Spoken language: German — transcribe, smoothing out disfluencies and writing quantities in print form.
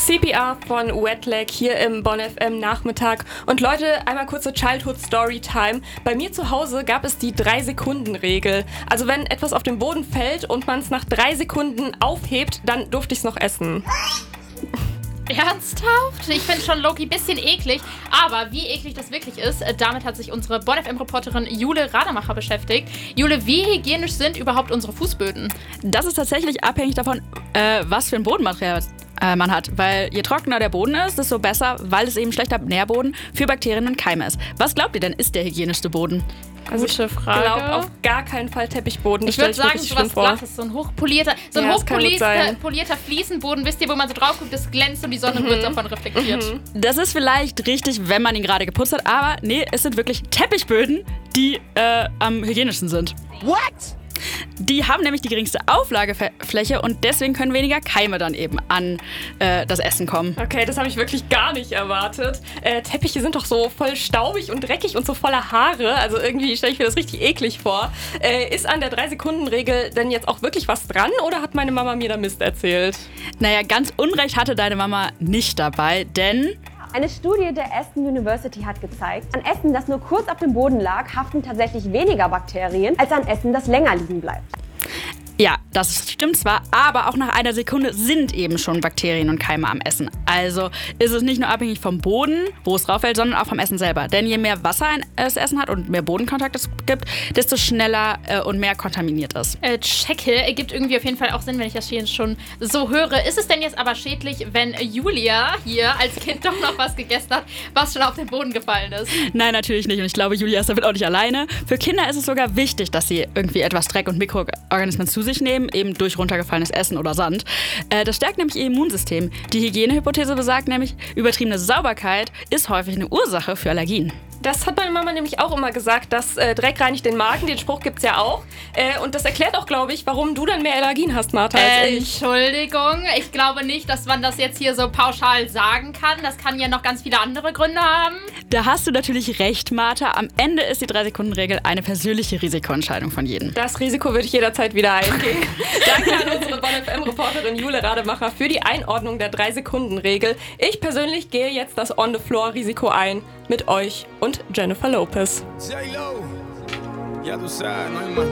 CPR von Wetlag hier im Bonn FM Nachmittag. Und Leute, einmal kurze Childhood Storytime. Bei mir zu Hause gab es die 3-Sekunden-Regel. Also wenn etwas auf den Boden fällt und man es nach 3 Sekunden aufhebt, dann durfte ich es noch essen. Ernsthaft? Ich finde schon Loki ein bisschen eklig, aber wie eklig das wirklich ist, damit hat sich unsere Bonn FM-Reporterin Jule Rademacher beschäftigt. Jule, wie hygienisch sind überhaupt unsere Fußböden? Das ist tatsächlich abhängig davon, was für ein Bodenmaterial man hat. Weil je trockener der Boden ist, desto besser, weil es eben schlechter Nährboden für Bakterien und Keime ist. Was glaubt ihr denn, ist der hygienischste Boden? Also Gute Frage. Ich glaube auf gar keinen Fall Teppichboden. Ich würde sagen, so was Glattes, so ein hochpolierter Fliesenboden, wisst ihr, wo man so drauf guckt, das glänzt und die Sonne wird davon reflektiert. Das ist vielleicht richtig, wenn man ihn gerade geputzt hat, aber nee, es sind wirklich Teppichböden, die am hygienischsten sind. What? Die haben nämlich die geringste Auflagefläche und deswegen können weniger Keime dann eben an das Essen kommen. Okay, das habe ich wirklich gar nicht erwartet. Teppiche sind doch so voll staubig und dreckig und so voller Haare. Also irgendwie stelle ich mir das richtig eklig vor. Ist an der 3-Sekunden-Regel denn jetzt auch wirklich was dran oder hat meine Mama mir da Mist erzählt? Naja, ganz Unrecht hatte deine Mama nicht dabei, denn eine Studie der Aston University hat gezeigt, an Essen, das nur kurz auf dem Boden lag, haften tatsächlich weniger Bakterien als an Essen, das länger liegen bleibt. ja, das stimmt zwar, aber auch nach einer Sekunde sind eben schon Bakterien und Keime am Essen. Also ist es nicht nur abhängig vom Boden, wo es drauf fällt, sondern auch vom Essen selber. Denn je mehr Wasser das Essen hat und mehr Bodenkontakt es gibt, desto schneller und mehr kontaminiert ist. Checke, ergibt irgendwie auf jeden Fall auch Sinn, wenn ich das hier schon so höre. Ist es denn jetzt aber schädlich, wenn Julia hier als Kind doch noch was gegessen hat, was schon auf den Boden gefallen ist? Nein, natürlich nicht. Und ich glaube, Julia ist damit auch nicht alleine. Für Kinder ist es sogar wichtig, dass sie irgendwie etwas Dreck und Mikroorganismen zu sich nehmen, eben durch runtergefallenes Essen oder Sand. Das stärkt nämlich ihr Immunsystem. Die Hygienehypothese besagt nämlich, übertriebene Sauberkeit ist häufig eine Ursache für Allergien. Das hat meine Mama nämlich auch immer gesagt, dass Dreck reinigt den Magen, den Spruch gibt's ja auch. Und das erklärt auch, glaube ich, warum du dann mehr Allergien hast, Martha, als ich. Entschuldigung, ich glaube nicht, dass man das jetzt hier so pauschal sagen kann. Das kann ja noch ganz viele andere Gründe haben. Da hast du natürlich recht, Martha. Am Ende ist die 3-Sekunden-Regel eine persönliche Risikoentscheidung von jedem. Das Risiko würde ich jederzeit wieder eingehen. Danke an unsere Bonn FM-Reporterin Jule Rademacher für die Einordnung der 3-Sekunden-Regel. Ich persönlich gehe jetzt das On-the-Floor-Risiko ein mit euch und Jennifer Lopez. J-Lo, ya tú sabes, no hay más